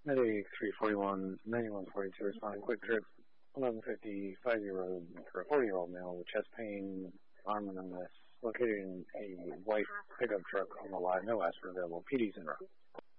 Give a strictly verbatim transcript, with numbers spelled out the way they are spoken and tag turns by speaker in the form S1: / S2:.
S1: Medic three forty-one, ninety-one forty-two responding, quick trip, eleven fifty, five-year road for a forty-year-old male with chest pain, arm and illness, located in a white pickup truck on the live, no ask for available, P D's in route.